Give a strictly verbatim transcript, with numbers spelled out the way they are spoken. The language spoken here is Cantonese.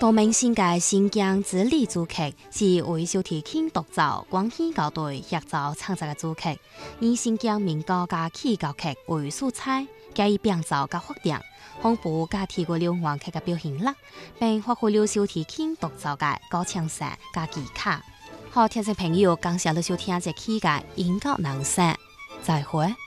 多名新界新疆之旅主客是为小提琴独奏广戏校队协奏创作的主客，以新疆民歌加起教客为素材，加以编造加发展，丰富加提高了玩客的表现力，并发挥了小提琴独奏的高强性加技巧。好，听众朋友，感谢你收听这期的音乐能声，再会。